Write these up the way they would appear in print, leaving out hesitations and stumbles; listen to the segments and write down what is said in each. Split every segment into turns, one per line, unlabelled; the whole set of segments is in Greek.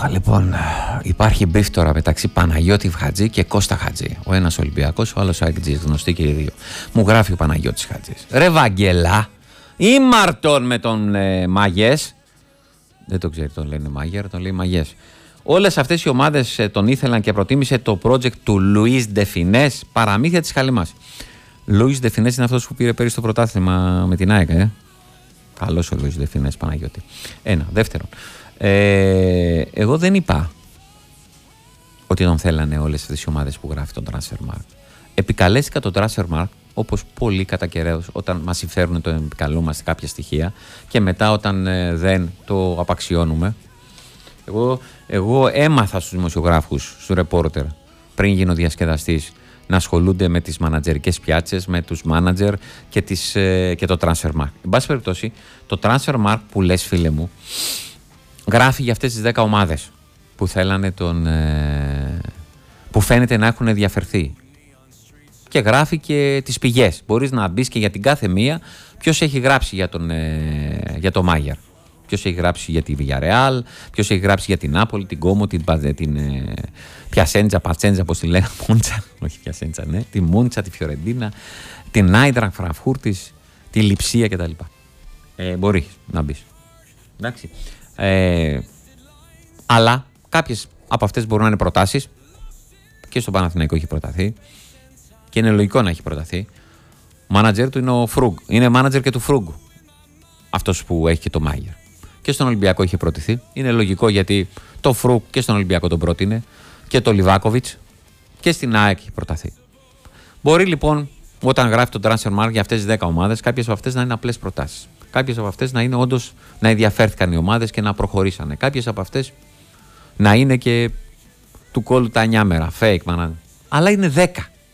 Λοιπόν, υπάρχει μπιφ τώρα μεταξύ Παναγιώτη Χατζή και Κώστα Χατζή. Ο ένας Ολυμπιακός, ο άλλος Αγκτζής, γνωστοί και οι δύο. Μου γράφει ο Παναγιώτης Χατζής. Ρε Βαγγέλα, ήμαρτον με τον Μαγιές. Δεν το ξέρει, τον λένε Μάγερ, τον λέει Μαγιές. Όλες αυτές οι ομάδες τον ήθελαν και προτίμησε το project του Λουίς Ντεφινές, παραμύθια της Χαλιμάς. Λουίς Ντεφινές είναι αυτός που πήρε πέρυσι το πρωτάθλημα με την ΑΕΚ, Καλός ο Λουίς Ντεφινές, Παναγιώτη. Ένα. Δεύτερον, εγώ δεν είπα ότι τον θέλανε όλες αυτές οι ομάδες που γράφει τον Transfermarkt. Επικαλέστηκα τον Transfermarkt όπως πολύ κατά καιρός όταν μας συμφέρουν το επικαλούμαστε κάποια στοιχεία και μετά όταν δεν το απαξιώνουμε. Εγώ έμαθα στους δημοσιογράφους, στους ρεπόρτερ, πριν γίνω διασκεδαστής, να ασχολούνται με τις μανατζερικές πιάτσες, με τους μάνατζερ και το Transfermarkt. Εν πάση περιπτώσει, το Transfermarkt που λες, φίλε μου, γράφει για αυτές τις 10 ομάδες που θέλανε που φαίνεται να έχουν ενδιαφερθεί. Και γράφει και τις πηγές. Μπορείς να μπεις και για την κάθε μία ποιος έχει γράψει για το Μάγερ. Ποιος έχει γράψει για τη Villarreal, ποιος έχει γράψει για την Νάπολη, την Κόμο, την Πιασέντζα, Πατσέντζα, πώς τη λένε, Μούντσα, όχι Πιασέντζα, ναι, τη Μούντσα, τη Φιωρεντίνα, την Άιντραχτ Φραγκφούρτης, τη Λειψία κτλ. Μπορεί να μπεις. Εντάξει. Αλλά κάποιες από αυτές μπορούν να είναι προτάσεις και στο Παναθηναϊκό έχει προταθεί και είναι λογικό να έχει προταθεί. Μάνατζερ του είναι ο Φρούγκ. Είναι μάνατζερ και του Φρούγκ. Αυτός που έχει και το Μάγερ. Και στον Ολυμπιακό είχε προτηθεί. Είναι λογικό γιατί το Φρούγκ και στον Ολυμπιακό τον πρότεινε και το Λιβάκοβιτς και στην ΑΕΚ έχει προταθεί. Μπορεί λοιπόν όταν γράφει το Transfermarkt για αυτές τις 10 ομάδες, κάποιες από αυτές να είναι απλές προτάσεις. Κάποιες από αυτές να είναι όντως να ενδιαφέρθηκαν οι ομάδες και να προχωρήσανε. Κάποιες από αυτές να είναι και του κόλλου τα 9 μέρα. Fake, αλλά είναι 10.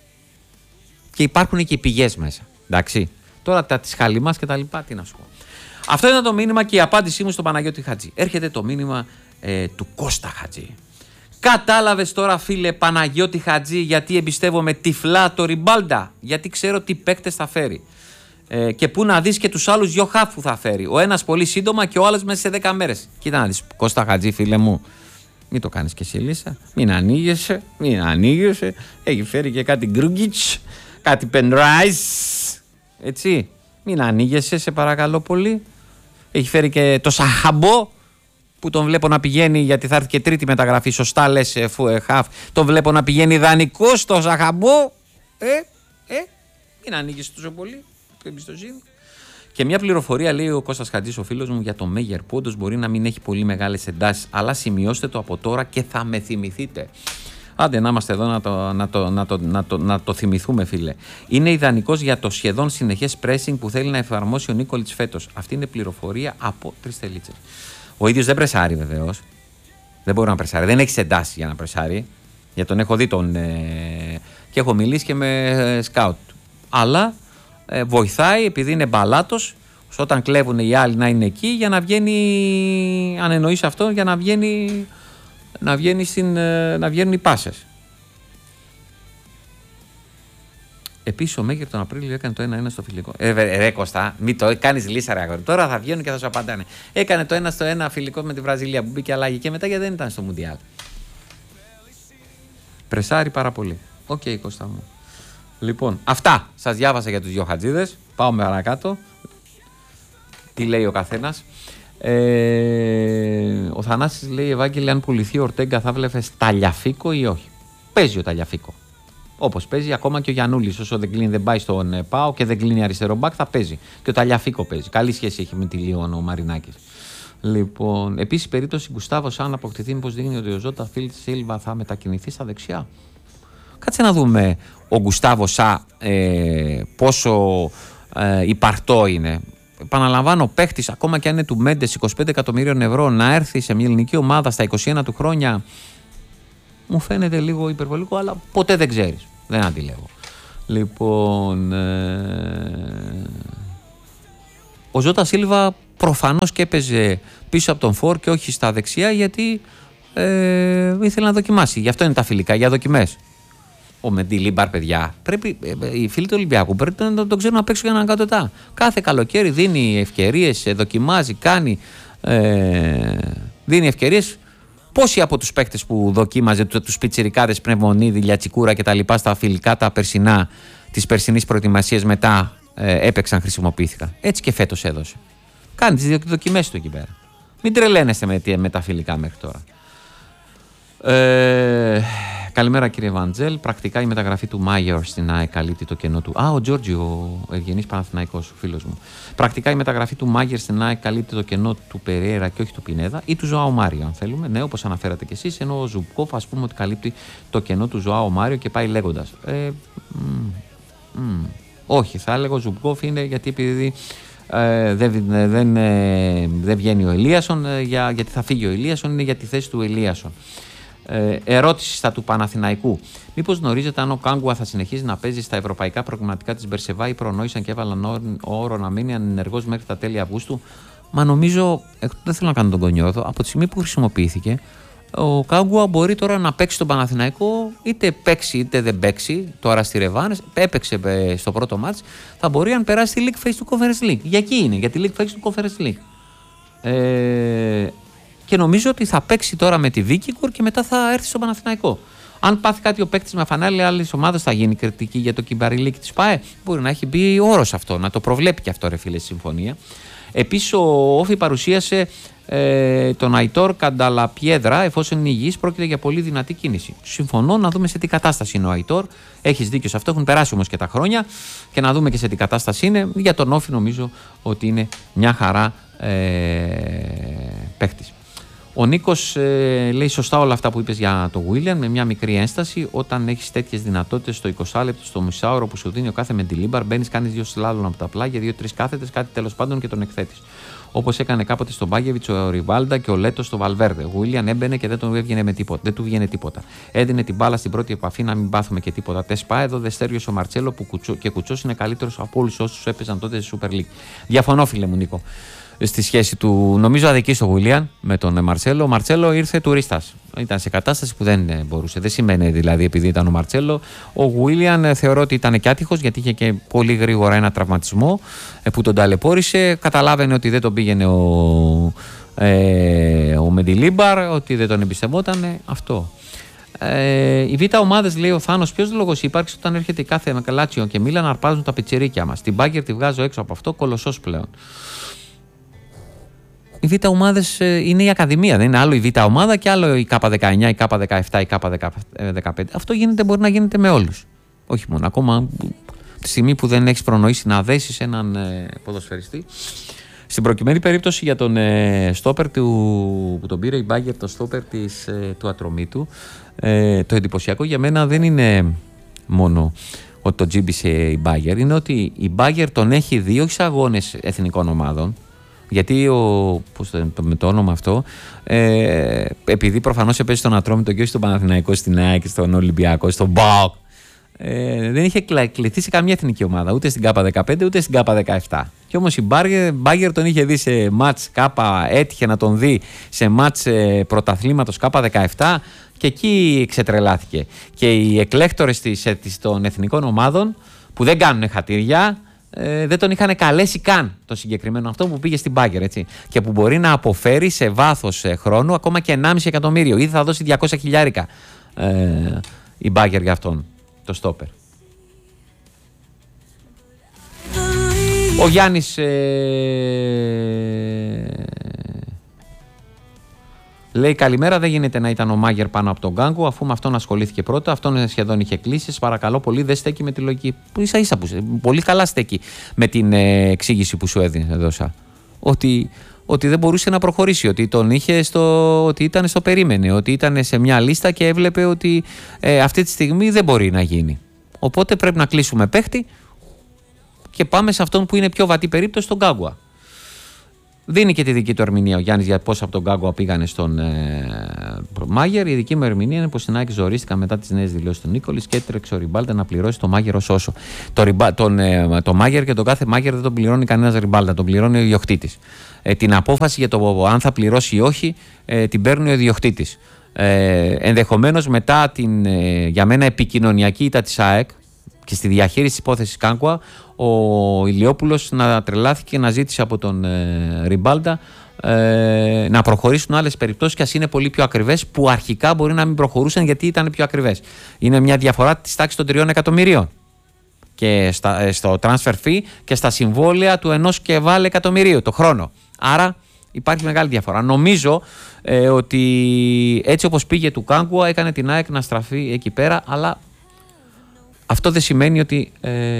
Και υπάρχουν και οι πηγές μέσα. Εντάξει. Τώρα τα της Χαλιμάς και τα λοιπά, τι να σου πω. Αυτό ήταν το μήνυμα και η απάντησή μου στον Παναγιώτη Χατζή. Έρχεται το μήνυμα του Κώστα Χατζή. Κατάλαβες τώρα, φίλε Παναγιώτη Χατζή, γιατί εμπιστεύομαι τυφλά το Ριμπάλντα? Γιατί ξέρω τι παίκτες θα φέρει. Και πού να δεις και τους άλλους 2 χαφ που θα φέρει. Ο ένας πολύ σύντομα και ο άλλος μέσα σε 10 μέρες. Κοίτα να δεις, Κώστα Χατζή, φίλε μου. Μην το κάνεις και εσύ, Λίσσα. Μην ανοίγεσαι. Έχει φέρει και κάτι Γκρούγκιτς, κάτι Πενράις. Έτσι. Μην ανοίγεσαι, σε παρακαλώ πολύ. Έχει φέρει και το Σαχαμπό που τον βλέπω να πηγαίνει, γιατί θα έρθει και τρίτη μεταγραφή. Σωστά λες, χαφ. Τον βλέπω να πηγαίνει ιδανικό στο Σαχαμπό. Μην ανοίγεσαι τόσο πολύ. Εμπιστοσύνη. Και μια πληροφορία λέει ο Κώστας Χατζής, ο φίλος μου, για το Μέγερ, που όντως μπορεί να μην έχει πολύ μεγάλες εντάσεις, αλλά σημειώστε το από τώρα και θα με θυμηθείτε. Άντε να είμαστε εδώ να το θυμηθούμε, φίλε. Είναι ιδανικός για το σχεδόν συνεχές pressing που θέλει να εφαρμόσει ο Νίκολιτς φέτος. Αυτή είναι πληροφορία από 3 τελίτσες. Ο ίδιος δεν πρεσάρει βεβαίως. Δεν μπορεί να πρεσάρει. Δεν έχει εντάσεις για να πρεσάρει. Για τον έχω δει και έχω μιλήσει και με σκάουτ. Αλλά βοηθάει επειδή είναι μπαλάτος, όταν κλέβουν οι άλλοι να είναι εκεί, για να βγαίνει, αν εννοείς αυτό, για να βγαίνουν οι πάσες. Επίσης ο Μέγερ τον Απρίλιο έκανε το 1-1 στο φιλικό. Ρε Κώστα, μην το κάνεις Λίσσα, ρε αγόρι. Τώρα θα βγαίνουν και θα σου απαντάνε. Έκανε το 1-1 φιλικό με τη Βραζιλία που μπήκε αλλαγή και μετά, γιατί δεν ήταν στο Μουντιάλ. Πρεσάρει πάρα πολύ. Οκ, Κώστα μου. Λοιπόν, αυτά σας διάβασα για τους 2 Χατζίδες. Πάω με παρακάτω. Τι λέει ο καθένας. Ο Θανάσης λέει, Ευάγγελε, αν πουληθεί ο Ορτέγκα θα βλέπεις Ταλιαφίκο ή όχι? Παίζει ο Ταλιαφίκο. Όπως παίζει ακόμα και ο Γιαννούλης. Όσο δεν πάει στον ΠΑΟ και δεν κλείνει αριστερό μπακ, θα παίζει. Και ο Ταλιαφίκο παίζει. Καλή σχέση έχει με τη Λιόν ο Μαρινάκης. Λοιπόν, επίσης περίπτωση Γκουστάβο, αν αποκτηθεί, μήπως δείχνει ότι ο Ζώτα Φίλτ Σίλβα θα μετακινηθεί στα δεξιά? Κάτσε να δούμε ο Γκουστάβο πόσο υπαρτό είναι. Επαναλαμβάνω, παίχτης, ακόμα και αν είναι του Μέντες 25 εκατομμύριων ευρώ, να έρθει σε μια ελληνική ομάδα στα 21 του χρόνια, μου φαίνεται λίγο υπερβολικό, αλλά ποτέ δεν ξέρεις. Δεν αντιλέγω. Λοιπόν, ο Ζώτα Σίλβα προφανώς και έπαιζε πίσω από τον Φορ και όχι στα δεξιά, γιατί ήθελε να δοκιμάσει. Γι' αυτό είναι τα φιλικά, για δοκιμές. Ο Μεντιλίμπαρ, παιδιά, πρέπει, οι φίλοι του Ολυμπιακού πρέπει να τον ξέρουν να παίξουν για έναν κατωτά. Κάθε καλοκαίρι δίνει ευκαιρίες, δοκιμάζει, κάνει. Δίνει ευκαιρίες Πόσοι από τους παίκτες που δοκίμαζε, τους πιτσιρικάδες Πνευμονίδη, Λιατσικούρα κτλ. Στα φιλικά τα περσινά, της περσινής προετοιμασίας μετά έπαιξαν, χρησιμοποιήθηκαν. Έτσι και φέτος έδωσε. Κάνει τις δοκιμές του εκεί πέρα. Μην τρελαίνεστε με τα φιλικά μέχρι τώρα. Καλημέρα κύριε Βαντζέλ. Πρακτικά η μεταγραφή του Μάγερ στην ΑΕΚ καλύπτει το κενό του. Ο Τζόρτζι, ο ευγενής Παναθηναϊκός, ο φίλος μου. Πρακτικά η μεταγραφή του Μάγερ στην ΑΕΚ καλύπτει το κενό του Περέιρα και όχι του Πινέδα ή του Ζωάο Μάριο, αν θέλουμε. Ναι, όπως αναφέρατε κι εσείς. Ενώ ο Ζουμπκόφ, ας πούμε, ότι καλύπτει το κενό του Ζωάο Μάριο και πάει λέγοντας. Όχι, θα έλεγα ο Ζουμπκόφ είναι γιατί επειδή δεν βγαίνει ο Ελίασον, γιατί θα φύγει ο Ελίασον, είναι για τη θέση του Ελίασον. Ερώτηση στα του Παναθηναϊκού. Μήπως γνωρίζετε αν ο Κάγκουα θα συνεχίσει να παίζει στα ευρωπαϊκά προγραμματικά της Μπερσεβά ή προνόησαν και έβαλαν όρο να μείνει ανενεργός μέχρι τα τέλη Αυγούστου? Μα νομίζω, δεν θέλω να κάνω τον κονιόδο, από τη στιγμή που χρησιμοποιήθηκε, ο Κάγκουα μπορεί τώρα να παίξει στον Παναθηναϊκό, είτε παίξει είτε δεν παίξει. Τώρα στη Ρεβάνες, έπαιξε στο πρώτο μάτς, θα μπορεί αν περάσει τη League Phase του Conference League. Για εκεί είναι, για τη League Phase του Conference League. Και νομίζω ότι θα παίξει τώρα με τη Βίκικουρ και μετά θα έρθει στο Παναθηναϊκό. Αν πάθει κάτι ο παίκτης με φανέλη άλλης ομάδας, θα γίνει κριτική για το Κιμπαριλίκι της ΠΑΕ. Μπορεί να έχει μπει όρος αυτό, να το προβλέπει και αυτό, ρε φίλε, στη συμφωνία. Επίσης, ο Όφη παρουσίασε τον Αϊτόρ Κανταλαπιέδρα, εφόσον είναι υγιής, πρόκειται για πολύ δυνατή κίνηση. Συμφωνώ, να δούμε σε τι κατάσταση είναι ο Αϊτόρ. Έχεις δίκιο σε αυτό, έχουν περάσει όμως και τα χρόνια και να δούμε και σε τι κατάσταση είναι. Για τον Όφη νομίζω ότι είναι μια χαρά παίκτης. Ο Νίκος λέει σωστά όλα αυτά που είπες για το Βίλιαν, με μια μικρή ένσταση. Όταν έχεις τέτοιες δυνατότητες στο 20 λεπτό, στο μισάωρο που σου δίνει ο κάθε Μεντιλίμπαρ, μπαίνεις, κάνεις 2 σλάλων από τα πλάγια, 2-3 κάθετες, κάτι τέλος πάντων και τον εκθέτεις. Όπως έκανε κάποτε στον Μπάγεβιτς ο Ριβάλντα και ο Λέτο στο Βαλβέρδε. Ο Βίλιαν έμπαινε και δεν του βγαίνει τίποτα. Έδινε την μπάλα στην πρώτη επαφή, να μην πάθουμε και τίποτα. Τεσπά, εδώ δεν στέριο ο Μαρτσέλο που Κουτσός είναι καλύτερος από όλους όσους έπαιζαν τότε στη Super League. Διαφωνώ, φίλε μου Νίκο, στη σχέση του. Νομίζω αδικεί στο Βίλιαν με τον Μαρτσέλο. Ο Μαρτσέλο ήρθε τουρίστας. Ήταν σε κατάσταση που δεν μπορούσε. Δεν σημαίνει δηλαδή επειδή ήταν ο Μαρτσέλο. Ο Βίλιαν θεωρώ ότι ήταν και άτυχος γιατί είχε και πολύ γρήγορα ένα τραυματισμό που τον ταλαιπώρησε. Καταλάβαινε ότι δεν τον πήγαινε ο Μεντιλίμπαρ, ότι δεν τον εμπιστευόταν. Αυτό. Οι β' ομάδες, λέει ο Θάνος, ποιος λόγος υπάρξει όταν έρχεται η κάθε Λάτσιο και Μίλαν να αρπάζουν τα πιτσιρίκια μας? Την Μπάγκερ τη βγάζω έξω από αυτό, κολοσσός πλέον. Οι β' ομάδες είναι η Ακαδημία, δεν είναι άλλο η β' ομάδα και άλλο η K19, η K17, η K15. Αυτό μπορεί να γίνεται με όλους. Όχι μόνο. Ακόμα τη στιγμή που δεν έχεις προνοήσει να δέσεις έναν ποδοσφαιριστή. Στην προκειμένη περίπτωση για τον στόπερ που τον πήρε η Μπάγκερ, το στόπερ του Ατρομήτου, το εντυπωσιακό για μένα δεν είναι μόνο ότι τον τζίμπησε η Μπάγκερ, είναι ότι η Μπάγκερ τον έχει δει όχι σε αγώνες εθνικών ομάδων. Γιατί με το όνομα αυτό, επειδή προφανώς έπαιζε στον Ατρόμητο και όχι στον Παναθηναϊκό, στην ΑΕΚ και στον Ολυμπιακό, στον ΠΑΟΚ, δεν είχε κληθεί σε καμία εθνική ομάδα, ούτε στην K15 ούτε στην K17. Και όμως η Μπάγκερ τον είχε δει σε μάτς έτυχε να τον δει σε μάτς πρωταθλήματος K17 και εκεί ξετρελάθηκε. Και οι εκλέκτορες των εθνικών ομάδων που δεν κάνουν χατήρια, δεν τον είχαν καλέσει καν το συγκεκριμένο αυτό που πήγε στην Μπάγκερ, έτσι. Και που μπορεί να αποφέρει σε βάθος χρόνου ακόμα και 1,5 εκατομμύριο. Ήδη θα δώσει 200 χιλιάρικα η Μπάγκερ για αυτόν το στόπερ. Ο Γιάννης λέει καλημέρα, δεν γίνεται να ήταν ο Μάγερ πάνω από τον Γκάγκο αφού με αυτόν ασχολήθηκε πρώτα. Αυτόν σχεδόν είχε κλείσει. Παρακαλώ πολύ, δεν στέκει με τη λογική. Που ίσα-ίσα πολύ καλά στέκει με την εξήγηση που σου έδωσα. Ότι δεν μπορούσε να προχωρήσει, ότι τον είχε ότι ήταν στο περίμενε, ότι ήταν σε μια λίστα και έβλεπε ότι αυτή τη στιγμή δεν μπορεί να γίνει. Οπότε πρέπει να κλείσουμε παίχτη και πάμε σε αυτόν που είναι πιο βατή περίπτωση, τον Γκάγκουα. Δίνει και τη δική του ερμηνεία ο Γιάννης για πώς από τον Γκάγκουα πήγανε στον Μάγερ. Η δική μου ερμηνεία είναι πως στην ΑΕΚ ζορίστηκαν μετά τις νέες δηλώσεις του Νίκολης και έτρεξε ο Ριμπάλτα να πληρώσει το Μάγερ ως όσο. Το Μάγερ και τον κάθε Μάγερ δεν τον πληρώνει κανένας Ριμπάλτα, τον πληρώνει ο ιδιοκτήτης. Την απόφαση για το αν θα πληρώσει ή όχι την παίρνει ο ιδιοκτήτης. Ενδεχομένως μετά την για μένα επικοινωνιακή ήττα της ΑΕΚ και στη διαχείριση της υπόθεσης Κάγκουα, ο Ηλιόπουλος να τρελάθηκε και να ζήτησε από τον Ριμπάλτα να προχωρήσουν άλλες περιπτώσεις και ας είναι πολύ πιο ακριβές, που αρχικά μπορεί να μην προχωρούσαν γιατί ήταν πιο ακριβές. Είναι μια διαφορά της τάξης των 3 εκατομμυρίων και στο transfer fee και στα συμβόλαια του 1 εκατομμυρίου το χρόνο. Άρα υπάρχει μεγάλη διαφορά. Νομίζω ότι έτσι όπως πήγε του Κάγκουα έκανε την ΑΕΚ να στραφεί εκεί πέρα, αλλά αυτό δεν σημαίνει ότι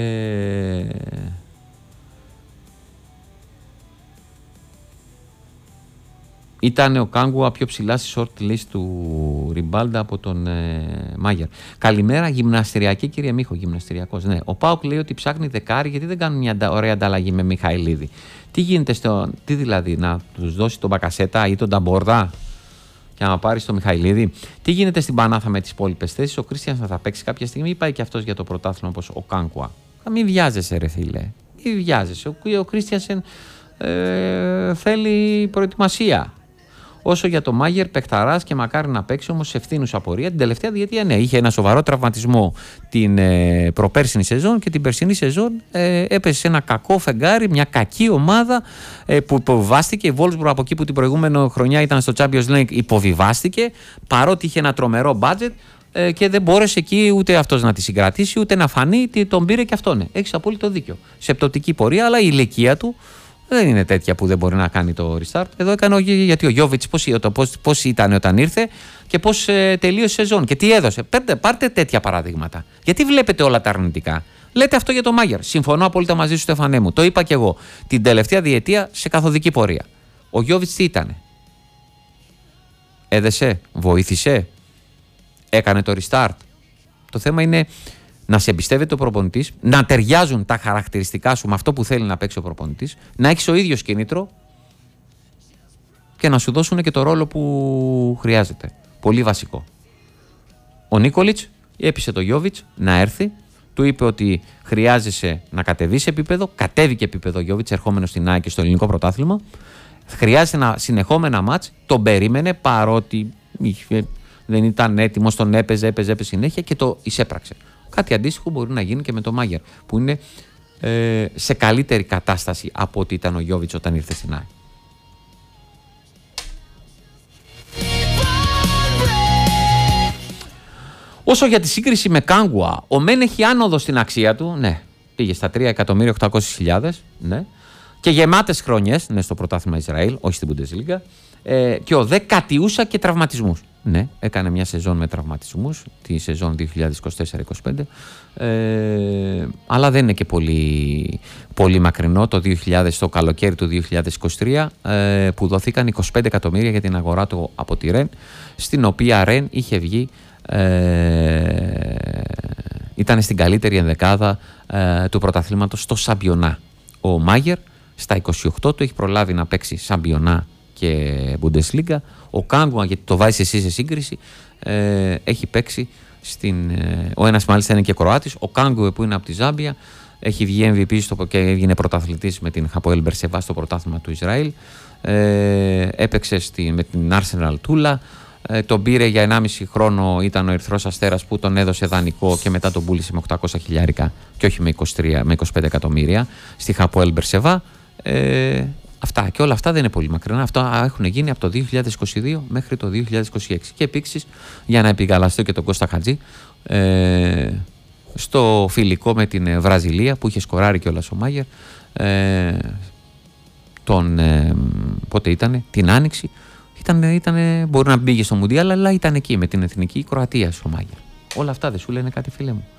ήταν ο Κάγκουα πιο ψηλά στη short list του Ριμπάλντα από τον Μάγερ. Καλημέρα, γυμναστηριακή κύριε Μίχο, γυμναστηριακός. Ναι. Ο Πάοκ λέει ότι ψάχνει δεκάρι, γιατί δεν κάνουν μια ωραία ανταλλαγή με Μιχαηλίδη. Τι γίνεται τι δηλαδή, να τους δώσει τον Μπακασέτα ή τον Ταμπόρδα και να πάρει τον Μιχαηλίδη. Τι γίνεται στην Πανάθα με τις υπόλοιπες θέσεις. Ο Κρίστιανσεν θα παίξει κάποια στιγμή ή πάει και αυτός για το πρωτάθλημα όπως ο Κάγκουα? Μην βιάζεσαι, ρε φίλε. Μην βιάζεσαι. Ο Κρίστιανσεν θέλει προετοιμασία. Όσο για το Μάγερ, παιχταράς και μακάρι να παίξει, όμως σε ευθύνουσα πορεία. Την τελευταία διετία, ναι, είχε ένα σοβαρό τραυματισμό την προπέρσινη σεζόν και την περσινή σεζόν έπεσε σε ένα κακό φεγγάρι, μια κακή ομάδα που υποβιβάστηκε. Η Wolfsburg από εκεί που την προηγούμενη χρονιά ήταν στο Champions League υποβιβάστηκε, παρότι είχε ένα τρομερό budget και δεν μπόρεσε εκεί ούτε αυτός να τη συγκρατήσει, ούτε να φανεί, τον πήρε και αυτόν. Έχεις απόλυτο δίκιο. Σε πτωτική πορεία, αλλά η ηλικία του δεν είναι τέτοια που δεν μπορεί να κάνει το restart. Εδώ έκανε γιατί ο Γιόβιτς πώς ήταν όταν ήρθε και πώς τελείωσε η σεζόν και τι έδωσε. Πάρτε τέτοια παραδείγματα. Γιατί βλέπετε όλα τα αρνητικά? Λέτε αυτό για το Μάγερ. Συμφωνώ απόλυτα μαζί σου, Στεφανέ μου. Το είπα και εγώ. Την τελευταία διετία σε καθοδική πορεία. Ο Γιόβιτς τι ήτανε? Έδεσε, βοήθησε, έκανε το restart. Το θέμα είναι να σε εμπιστεύεται ο προπονητής, να ταιριάζουν τα χαρακτηριστικά σου με αυτό που θέλει να παίξει ο προπονητής, να έχεις ο ίδιος κίνητρο και να σου δώσουν και το ρόλο που χρειάζεται. Πολύ βασικό. Ο Νίκολιτς έπεισε το Γιόβιτς να έρθει, του είπε ότι χρειάζεσαι να κατεβείς επίπεδο, κατέβηκε επίπεδο ο Γιόβιτς ερχόμενος στην ΑΕΚ και στο ελληνικό πρωτάθλημα, χρειάζεται συνεχόμενα μάτς, τον περίμενε παρότι δεν ήταν έτοιμος, τον έπαιζε συνέχεια και το εισέπραξε. Κάτι αντίστοιχο μπορεί να γίνει και με τον Μάγερ, που είναι σε καλύτερη κατάσταση από ό,τι ήταν ο Γιόβιτς όταν ήρθε στην ΑΕΚ. Όσο για τη σύγκριση με Κάγκουα, ο Μεν έχει άνοδο στην αξία του, ναι, πήγε στα 3.800.000, ναι, και γεμάτες χρονιές, ναι, στο πρωτάθλημα Ισραήλ, όχι στην Bundesliga, και ο Δε κατιούσα και τραυματισμούς. Ναι, έκανε μια σεζόν με τραυματισμούς, τη σεζόν 2024-25, αλλά δεν είναι και πολύ μακρινό το καλοκαίρι του 2023 που δοθήκαν 25 εκατομμύρια για την αγορά του από τη Ρεν, στην οποία Ρεν είχε βγει, ήταν στην καλύτερη ενδεκάδα του πρωταθλήματος στο Σαμπιονά. Ο Μάγερ στα 28 του έχει προλάβει να παίξει Σαμπιονά και Bundesliga. Ο Κάγκουα, γιατί το βάζεις εσύ σε σύγκριση, έχει παίξει ο ένας μάλιστα είναι και Κροάτης. Ο Κάγκουα που είναι από τη Ζάμπια έχει βγει MVP και έγινε πρωταθλητής με την Χαποέλ Μπερσεβά στο πρωτάθλημα του Ισραήλ. Έπαιξε με την Arsenal Τούλα. Τον πήρε για 1,5 χρόνο, ήταν ο Ερυθρός Αστέρας που τον έδωσε δανεικό και μετά τον πούλησε με 800 χιλιάρικα και όχι με 25 εκατομμύρια στη Χαποέλ Μπερσεβά. Αυτά και όλα αυτά δεν είναι πολύ μακρινά. Αυτά έχουν γίνει από το 2022 μέχρι το 2026. Και επίσης, για να επικαλαστώ και τον Κώστα Χατζή, στο φιλικό με την Βραζιλία που είχε σκοράρει κιόλας ο Μάγερ, πότε ήτανε, την Άνοιξη, μπορεί να μπήκε στο Μουντιάλ, αλλά ήταν εκεί με την εθνική Κροατία ο Μάγερ. Όλα αυτά δεν σου λένε κάτι, φίλε μου?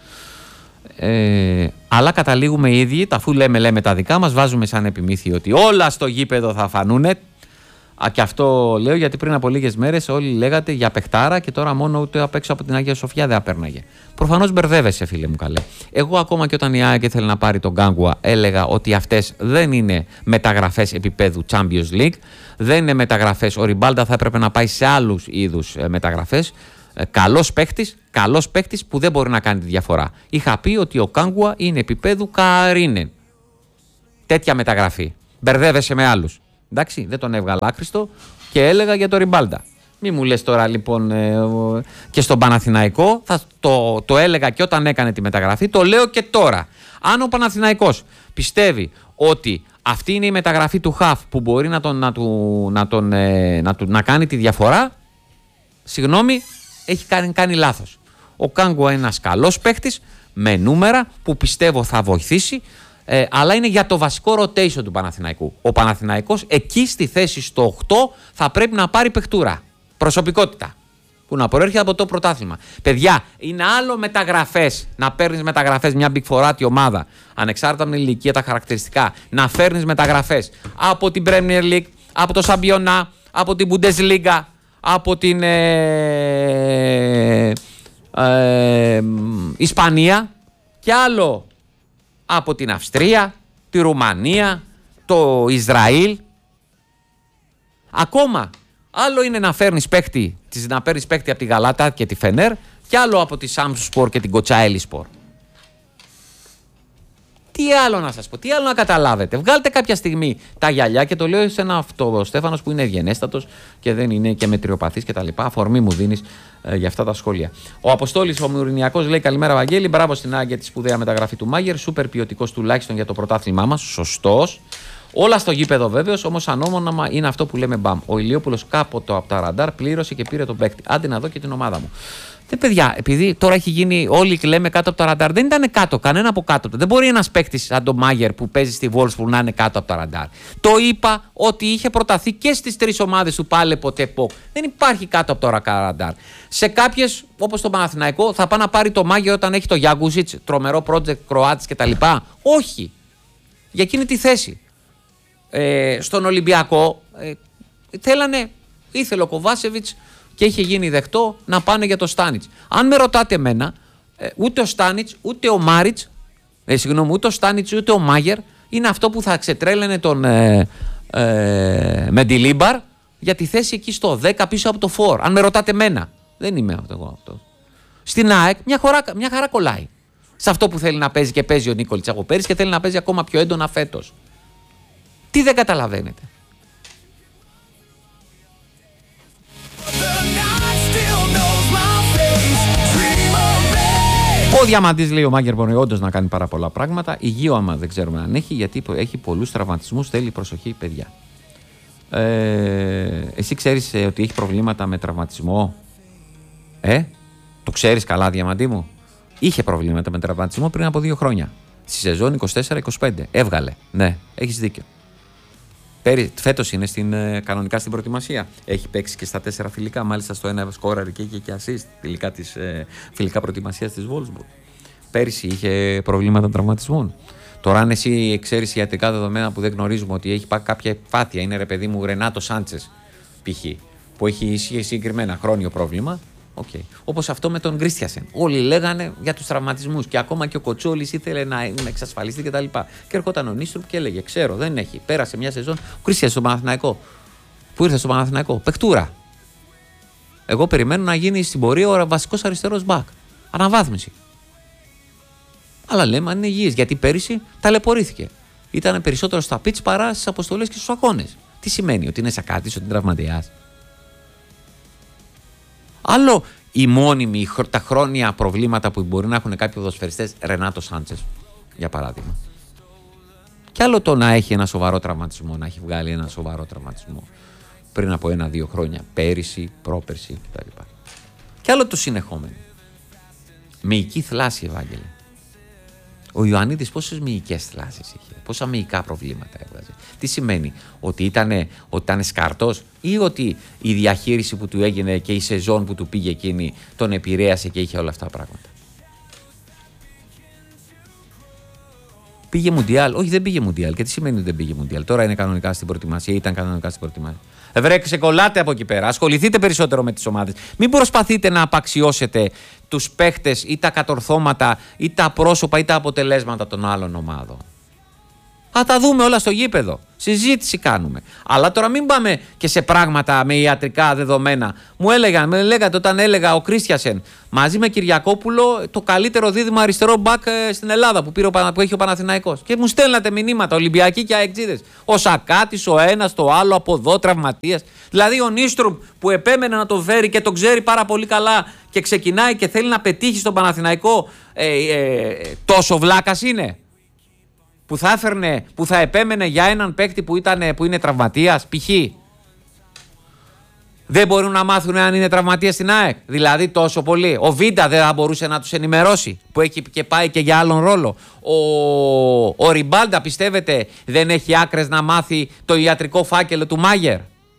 Αλλά καταλήγουμε οι ίδιοι, αφού λέμε τα δικά μας, βάζουμε σαν επιμήθειο ότι όλα στο γήπεδο θα φανούνε. Και αυτό λέω γιατί πριν από λίγες μέρες όλοι λέγατε για παιχτάρα και τώρα μόνο ούτε απ' έξω από την Αγία Σοφιά δεν απέρναγε. Προφανώς μπερδεύεσαι, φίλε μου καλέ. Εγώ ακόμα και όταν η ΑΕΚ ήθελε να πάρει τον Κάγκουα έλεγα ότι αυτές δεν είναι μεταγραφές επίπεδου Champions League, δεν είναι μεταγραφές. Ο Ριμπάλντα θα έπρεπε να πάει σε άλλους είδους μεταγραφές. Καλός παίκτης που δεν μπορεί να κάνει τη διαφορά. Είχα πει ότι ο Κάγκουα είναι επίπεδου Καρίνεν. Τέτοια μεταγραφή. Μπερδεύεσαι με άλλους. Εντάξει, δεν τον έβγαλα άχρηστο και έλεγα για το Ριμπάλντα. Μη μου λες τώρα λοιπόν και στον Παναθηναϊκό, το έλεγα και όταν έκανε τη μεταγραφή, το λέω και τώρα. Αν ο Παναθηναϊκός πιστεύει ότι αυτή είναι η μεταγραφή του Χαφ που μπορεί να κάνει τη διαφορά, συγγνώμη, έχει κάνει λάθος. Ο Κάγκο είναι ένας καλός παίχτης με νούμερα που πιστεύω θα βοηθήσει, αλλά είναι για το βασικό rotation του Παναθηναϊκού. Ο Παναθηναϊκός εκεί στη θέση στο 8 θα πρέπει να πάρει παιχτούρα, προσωπικότητα που να προέρχεται από το πρωτάθλημα. Παιδιά, είναι άλλο μεταγραφές, να παίρνεις μεταγραφές μια Big Four ομάδα, ανεξάρτητα από την ηλικία, τα χαρακτηριστικά, να φέρνεις μεταγραφές από την Premier League, από το Σαμπιονά, από την Bundesliga, από την Ισπανία, και άλλο από την Αυστρία, τη Ρουμανία, το Ισραήλ. Ακόμα άλλο είναι να παίρνεις παίκτη από τη Γαλάτα και τη Φενέρ, και άλλο από τη Σάμσου Σπορ και την Κοτσάελι Σπορ. Τι άλλο να σας πω, τι άλλο να καταλάβετε. Βγάλτε κάποια στιγμή τα γυαλιά, και το λέω σε ένα αυτό ο Στέφανος που είναι ευγενέστατος και δεν είναι και μετριοπαθής και τα λοιπά. Αφορμή μου δίνεις για αυτά τα σχόλια. Ο Αποστόλης ο Μουρινιακός λέει: καλημέρα, Βαγγέλη. Μπράβο στην Άγκια τη σπουδαία μεταγραφή του Μάγερ. Σούπερ ποιοτικός τουλάχιστον για το πρωτάθλημά μας. Σωστός. Όλα στο γήπεδο βέβαιος, όμως ανώμονα είναι αυτό που λέμε μπαμ. Ο Ηλιόπουλος κάποτε από τα ραντάρ πλήρωσε και πήρε τον παίκτη. Άντε να δω και την ομάδα μου. Παιδιά, επειδή τώρα έχει γίνει, όλοι λέμε κάτω από τα ραντάρ, δεν ήταν κάτω, κανένα από κάτω. Δεν μπορεί ένας παίκτης σαν τον Μάγερ που παίζει στη Wolfsburg να είναι κάτω από τα ραντάρ. Το είπα ότι είχε προταθεί και στις 3 ομάδες του πάλε ποτέ πο. Δεν υπάρχει κάτω από το ραντάρ. Σε κάποιες, όπως το Παναθηναϊκό, θα πάει να πάρει το Μάγερ όταν έχει το Γιάγκουζιτς, τρομερό project Κροάτης κτλ. Όχι. Για εκείνη τη θέση. Στον Ολυμπιακό ήθελε ο Κοβάσεβιτς και είχε γίνει δεκτό να πάνε για το Στάνιτς. Αν με ρωτάτε εμένα, ούτε ο Στάνιτς, ούτε ο Μάριτς, ούτε ο Στάνιτς, ούτε ο Μάγερ είναι αυτό που θα ξετρέλαινε τον Μεντιλίμπαρ για τη θέση εκεί στο 10 πίσω από το 4. Αν με ρωτάτε εμένα, δεν είμαι αυτό. Στην ΑΕΚ μια χαρά κολλάει. Σε αυτό που θέλει να παίζει και παίζει ο Νίκολιτς από πέρυσι και θέλει να παίζει ακόμα πιο έντονα φέτος. Τι δεν καταλαβαίνετε. Ο Διαμαντής λέει: ο Μάγκερ μπορεί όντως να κάνει πάρα πολλά πράγματα. Υγείο άμα δεν ξέρουμε αν έχει, γιατί έχει πολλούς τραυματισμούς. Θέλει προσοχή, παιδιά. Εσύ ξέρεις ότι έχει προβλήματα με τραυματισμό? Το ξέρεις καλά, Διαμαντή μου? Είχε προβλήματα με τραυματισμό πριν από 2 χρόνια. Στη σεζόν 24-25. Έβγαλε. Ναι, έχεις δίκιο. Φέτος είναι κανονικά στην προετοιμασία. Έχει παίξει και στα 4 φιλικά. Μάλιστα στο ένα σκόραρε και είχε και assist τελικά της φιλικά προετοιμασίας της Wolfsburg. Πέρυσι είχε προβλήματα τραυματισμών. Τώρα, αν εσύ ξέρεις ιατρικά δεδομένα που δεν γνωρίζουμε, ότι έχει κάποια φάτια, είναι ρε παιδί μου Ρενάτο Σάντσες π.χ., που έχει συγκεκριμένα χρόνιο πρόβλημα. Okay. Όπως αυτό με τον Κρίστιασεν. Όλοι λέγανε για τους τραυματισμούς και ακόμα και ο Κοτσόλης ήθελε να εξασφαλιστεί κτλ. Και ερχόταν ο Νίστρουπ και έλεγε: ξέρω, δεν έχει. Πέρασε μια σεζόν. Ο Κρίστιασεν στον Παναθηναϊκό. Που ήρθε στον Παναθηναϊκό. Παιχτούρα. Εγώ περιμένω να γίνει στην πορεία ο βασικός αριστερός μπακ. Αναβάθμιση. Αλλά λέμε αν είναι υγιής, γιατί πέρυσι ταλαιπωρήθηκε. Ήταν περισσότερο στα πιτς παρά στις αποστολές και στους αγώνες. Τι σημαίνει, ότι είναι σακάτης, ότι είναι τραυματιάς? Άλλο οι μόνιμοι, τα χρόνια προβλήματα που μπορεί να έχουν κάποιοι ποδοσφαιριστές, Ρενάτο Σάντσες για παράδειγμα. Και άλλο το να έχει ένα σοβαρό τραυματισμό, να έχει βγάλει ένα σοβαρό τραυματισμό πριν από 1-2 χρόνια, πέρυσι, πρόπερσι κτλ. Και άλλο το συνεχόμενο. Μυϊκή θλάση, Ευάγγελε. Ο Ιωαννίδης πόσες μυϊκές θλάσεις είχε, πόσα μυϊκά προβλήματα έβγαζε? Τι σημαίνει, ότι ήταν σκαρτός, ή ότι η διαχείριση που του έγινε και η σεζόν που του πήγε εκείνη τον επηρέασε και είχε όλα αυτά τα πράγματα? Πήγε Μουντιάλ? Όχι, δεν πήγε Μουντιάλ. Και τι σημαίνει ότι δεν πήγε Μουντιάλ? Τώρα είναι κανονικά στην προετοιμασία, ήταν κανονικά στην προετοιμασία. Βρε, ξεκολλάτε από εκεί πέρα. Ασχοληθείτε περισσότερο με τις ομάδες. Μην προσπαθείτε να απαξιώσετε τους παίχτες ή τα κατορθώματα ή τα πρόσωπα ή τα αποτελέσματα των άλλων ομάδων. Θα τα δούμε όλα στο γήπεδο. Συζήτηση κάνουμε. Αλλά τώρα μην πάμε και σε πράγματα με ιατρικά δεδομένα. Με λέγατε όταν έλεγα ο Κρίστιασεν μαζί με Κυριακόπουλο το καλύτερο δίδυμο αριστερό μπακ στην Ελλάδα που έχει ο Παναθηναϊκός. Και μου στέλνατε μηνύματα Ολυμπιακοί και αεξίδες. Ο Σακάτης, ο ένας, το άλλο, από εδώ τραυματίας. Δηλαδή ο Νίστρουμ που επέμενε να το φέρει και τον ξέρει πάρα πολύ καλά και ξεκινάει και θέλει να πετύχει στον Παναθηναϊκό, τόσο βλάκας είναι? που θα επέμενε για έναν παίκτη που είναι τραυματίας, π.χ. Δεν μπορούν να μάθουν αν είναι τραυματίας στην ΑΕΚ. Δηλαδή τόσο πολύ. Ο Βίντα δεν θα μπορούσε να τους ενημερώσει, που έχει και πάει και για άλλον ρόλο. Ο Ριμπάλντα, πιστεύετε, δεν έχει άκρες να μάθει το ιατρικό φάκελο του Μάγερ?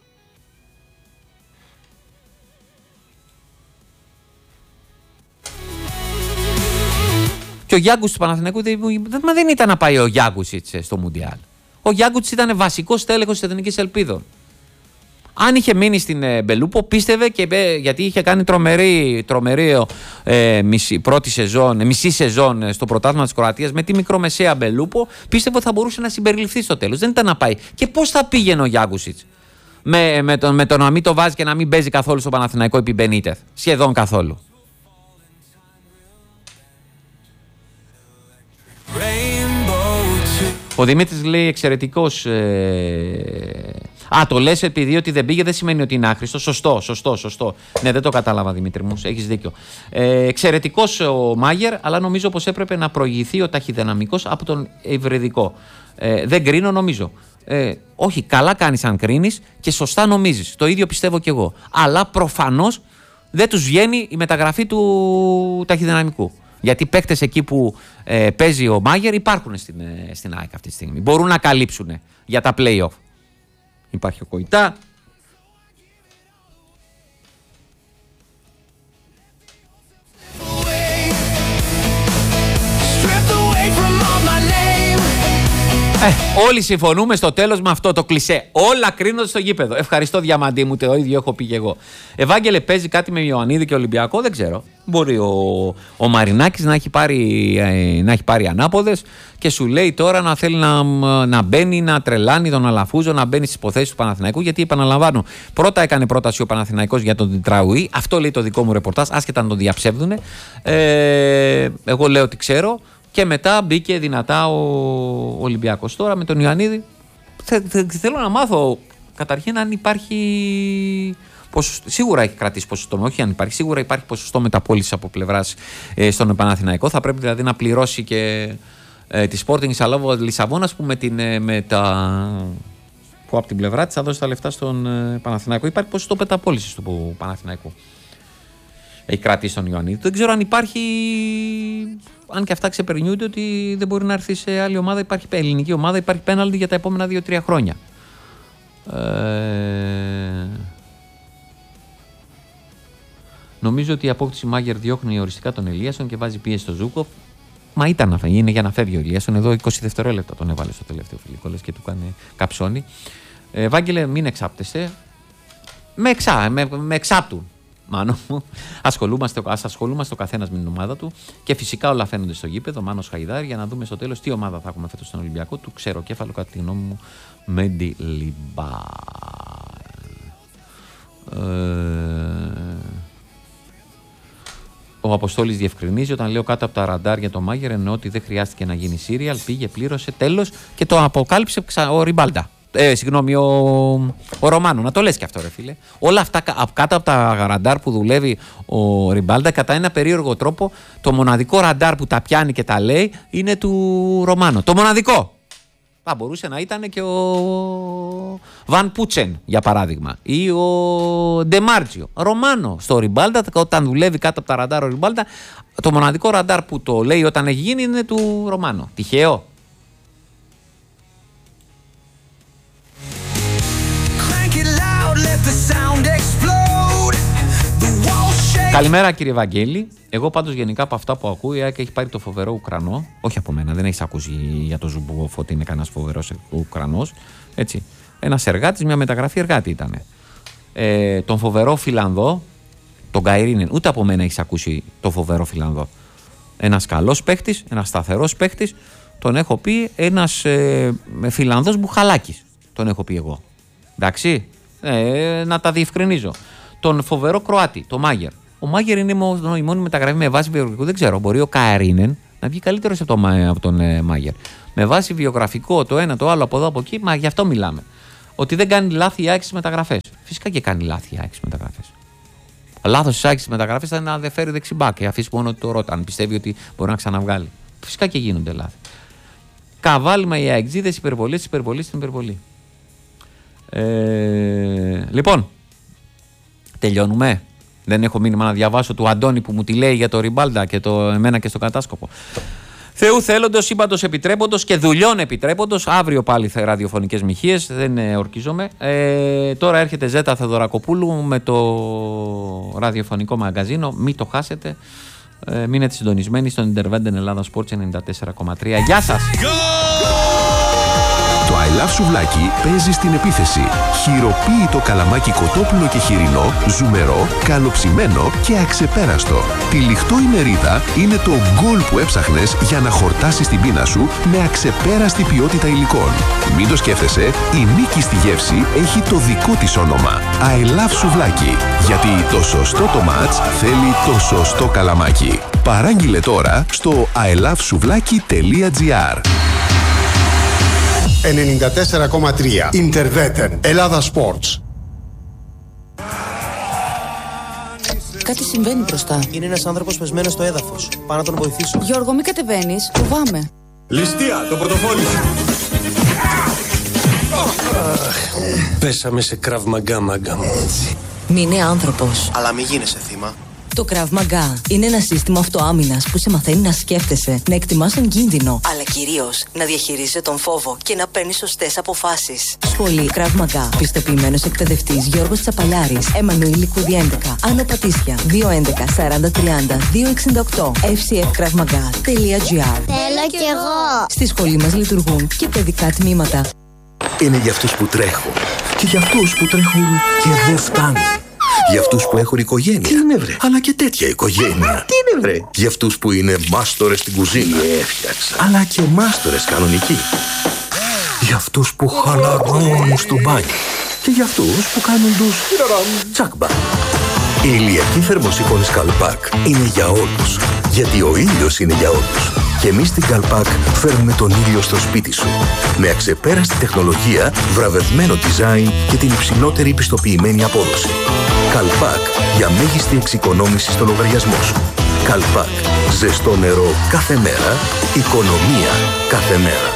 Και ο Γιάνκουσιτς του Παναθηναϊκού δεν ήταν να πάει ο Γιάνκουσιτς στο Μουντιάλ. Ο Γιάνκουσιτς ήταν βασικός τέλεχος της Εθνικής Ελπίδων. Αν είχε μείνει στην Μπελούπο, πίστευε, γιατί είχε κάνει τρομερή μισή σεζόν στο πρωτάθλημα της Κροατίας με τη μικρομεσαία Μπελούπο, πίστευε ότι θα μπορούσε να συμπεριληφθεί στο τέλος. Δεν ήταν να πάει. Και πώς θα πήγαινε ο Γιάνκουσιτς με το να μην το βάζει και να μην παίζει καθόλου στο Παναθηναϊκό επί Μπενίτεθ? Σχεδόν καθόλου. Ο Δημήτρης λέει εξαιρετικός. Το λες επειδή ότι δεν πήγε δεν σημαίνει ότι είναι άχρηστο. Σωστό. Ναι, δεν το κατάλαβα, Δημήτρη μου. Έχεις δίκιο. Εξαιρετικός ο Μάγερ, αλλά νομίζω πως έπρεπε να προηγηθεί ο ταχυδυναμικός από τον υβριδικό. Δεν κρίνω, νομίζω. Όχι, καλά κάνεις αν κρίνεις και σωστά νομίζεις. Το ίδιο πιστεύω κι εγώ. Αλλά προφανώς δεν τους βγαίνει η μεταγραφή του ταχυδυναμικού. Γιατί παίκτες εκεί που παίζει ο Μάγερ υπάρχουν στην ΑΕΚ αυτή τη στιγμή. Μπορούν να καλύψουν για τα play-off. Υπάρχει ο Κοϊτά. Όλοι συμφωνούμε στο τέλος με αυτό το κλισέ. Όλα κρίνονται στο γήπεδο. Ευχαριστώ, Διαμαντή μου, το ίδιο έχω πει και εγώ. Ευάγγελε, παίζει κάτι με Ιωαννίδη και Ολυμπιακό, δεν ξέρω. Μπορεί ο Μαρινάκης να έχει πάρει ανάποδες και σου λέει τώρα να θέλει να μπαίνει, να τρελάνει τον Αλαφούζο, να μπαίνει στις υποθέσεις του Παναθηναϊκού. Γιατί, επαναλαμβάνω, πρώτα έκανε πρόταση ο Παναθηναϊκός για τον Τετραουή. Αυτό λέει το δικό μου ρεπορτάζ, άσχετα να τον διαψεύδουνε. Εγώ λέω ότι ξέρω. Και μετά μπήκε δυνατά ο Ολυμπιακός. Τώρα με τον Ιωαννίδη θέλω να μάθω καταρχήν αν υπάρχει ποσοστό. Σίγουρα έχει κρατήσει ποσοστό, όχι αν υπάρχει. Σίγουρα υπάρχει ποσοστό μεταπώλησης από πλευράς στον Παναθηναϊκό. Θα πρέπει δηλαδή να πληρώσει και τη Sporting Λισαβόνας που που από την πλευρά της θα δώσει τα λεφτά στον Παναθηναϊκό. Υπάρχει ποσοστό μεταπώλησης του Παναθηναϊκού. Έχει κρατήσει τον Ιωαννίδη. Δεν ξέρω αν υπάρχει. Αν και αυτά ξεπερνιούνται ότι δεν μπορεί να έρθει σε άλλη ομάδα. Υπάρχει ελληνική ομάδα, υπάρχει πέναλτι για τα επόμενα 2-3 χρόνια. Νομίζω ότι η απόκτηση Μάγερ διώχνει οριστικά τον Ελίασον και βάζει πίεση στο Ζούκοφ. Μα είναι για να φεύγει ο Ελίασον. Εδώ 20 δευτερόλεπτα τον έβαλε στο τελευταίο φιλικό, λες και του κάνει καψώνει. Βάγγελε, μην εξάπτεσαι. Με εξάπτουν. Μάνο μου, ας ασχολούμαστε ο καθένας με την ομάδα του και φυσικά όλα φαίνονται στο γήπεδο. Μάνος Χαϊδάρη, για να δούμε στο τέλος τι ομάδα θα έχουμε φέτος στον Ολυμπιακό. Του ξεροκέφαλο, κατά τη γνώμη μου, Μεντιλιμπάρ. Ο Αποστόλης διευκρινίζει: όταν λέω κάτω από τα ραντάρ για το Μάγερ, εννοώ ότι δεν χρειάστηκε να γίνει σύριαλ, πήγε, πλήρωσε, τέλος και το αποκάλυψε ο Ριμπάλντα. Ο Ρωμάνο, να το λες και αυτό, ρε φίλε. Όλα αυτά κάτω από τα ραντάρ που δουλεύει ο Ριμπάλντα, κατά ένα περίεργο τρόπο, το μοναδικό ραντάρ που τα πιάνει και τα λέει είναι του Ρωμάνο. Το μοναδικό! Θα μπορούσε να ήταν και ο Βαν Πούτσεν, για παράδειγμα, ή ο Ντεμάρτζιο. Ρωμάνο στο Ριμπάλντα, όταν δουλεύει κάτω από τα ραντάρ ο Ριμπάλντα, το μοναδικό ραντάρ που το λέει όταν έχει γίνει είναι του Ρωμάνο. Τυχαίο? Καλημέρα, κύριε Βαγγέλη. Εγώ πάντως γενικά από αυτά που ακούω, η ΑΕΚ έχει πάρει το φοβερό Ουκρανό. Όχι από μένα, δεν έχεις ακούσει για το Ζουμπούοφ ότι είναι κανένας φοβερός Ουκρανός. Έτσι. Ένας εργάτης, μια μεταγραφή εργάτη ήταν. Τον φοβερό Φιλανδό, τον Καϊρίνεν, ούτε από μένα έχεις ακούσει το φοβερό Φιλανδό. Ένας καλός παίχτης, ένας σταθερός παίχτης, τον έχω πει, ένας Φιλανδός Μπουχαλάκης, τον έχω πει εγώ. Εντάξει, να τα διευκρινίζω. Τον φοβερό Κροάτη, το Μάγερ. Ο Μάγερ είναι η μόνη μεταγραφή με βάση βιογραφικό. Δεν ξέρω, μπορεί ο Καϊρίνεν να βγει καλύτερος από τον Μάγερ. Με βάση βιογραφικό, το ένα, το άλλο, από εδώ, από εκεί, μα γι' αυτό μιλάμε. Ότι δεν κάνει λάθη η ΑΕΚ στις μεταγραφές. Φυσικά και κάνει λάθη η ΑΕΚ στις μεταγραφές. Λάθος της ΑΕΚ στις μεταγραφές θα είναι να δεν φέρει δεξιμπάκ και αφήσει μόνο το Ρότα, αν πιστεύει ότι μπορεί να ξαναβγάλει. Φυσικά και γίνονται λάθη. Καβάλιμα οι αεξίδες, υπερβολή στην υπερβολή. Λοιπόν, τελειώνουμε. Δεν έχω μήνυμα να διαβάσω του Αντώνη που μου τη λέει για το Ριμπάλντα και εμένα και στο κατάσκοπο. Θεού θέλοντος, σύμπαντος επιτρέποντος και δουλειών επιτρέποντος. Αύριο πάλι θα ραδιοφωνικές μοιχείες, δεν ορκίζομαι. Τώρα έρχεται Ζέτα Θεοδωρακοπούλου με το ραδιοφωνικό μαγκαζίνο. Μην το χάσετε. Μείνετε συντονισμένοι στον Intervenden Ελλάδα Sports 94,3. Γεια σας!
Το I Love Σουβλάκι παίζει στην επίθεση. Χειροποίητο καλαμάκι κοτόπουλο και χοιρινό, ζουμερό, καλοψημένο και αξεπέραστο. Τυλιχτό η μερίδα είναι το γκολ που έψαχνες για να χορτάσεις την πείνα σου με αξεπέραστη ποιότητα υλικών. Μην το σκέφτεσαι, η νίκη στη γεύση έχει το δικό της όνομα. I Love Σουβλάκι. Γιατί το σωστό το μάτς θέλει το σωστό καλαμάκι. Παράγγειλε τώρα στο ilovesouβλaki.gr.
94,3 Interveten Ελλάδα Sports.
Κάτι συμβαίνει μπροστά.
Είναι ένας άνθρωπος πεσμένος στο έδαφος. Πάω να τον βοηθήσω.
Γιώργο, μην κατεβαίνεις. Φοβάμαι.
Ληστεία, το πορτοφόλι σου.
Πέσαμε σε Krav Maga, μάγκα μου.
Μην είναι άνθρωπος.
Αλλά μην γίνεσαι θύμα.
Το Krav Maga είναι ένα σύστημα αυτοάμυνας που σε μαθαίνει να σκέφτεσαι, να εκτιμάς τον κίνδυνο, αλλά κυρίως να διαχειρίζεσαι τον φόβο και να παίρνεις σωστές αποφάσεις. Σχολή Krav Maga. Πιστοποιημένος εκπαιδευτής Γιώργος Τσαπαλιάρης, Εμμανουήλ Λικούδη 11, Άνω Πατήσια, 211 40 30 268, fcfkravmaga.gr.
Θέλω κι εγώ.
Στη σχολή μας λειτουργούν και παιδικά τμήματα.
Είναι για αυτούς που τρέχουν και για αυτούς που τρέχουν και δεν φτάνουν. Για αυτούς που έχουν οικογένεια. Τι είναι βρε? Αλλά και τέτοια οικογένεια. Τι είναι βρε? Για αυτούς που είναι μάστορες στην κουζίνα. Έφτιαξα. Αλλά και μάστορες κανονικοί. Για αυτούς που χαλαρώνουν στο μπάνιο. Και για αυτούς που κάνουν τους τσάκμπα. Η ηλιακή θερμοσύφωνη Καλπάκ είναι για όλους. Γιατί ο ήλιος είναι για όλους. Και εμείς στην Καλπάκ φέρνουμε τον ήλιο στο σπίτι σου. Με αξεπέραστη τεχνολογία, βραβευμένο design και την υψηλότερη πιστοποιημένη απόδοση. Καλπάκ για μέγιστη εξοικονόμηση στο λογαριασμό σου. Καλπάκ. Ζεστό νερό κάθε μέρα. Οικονομία κάθε μέρα.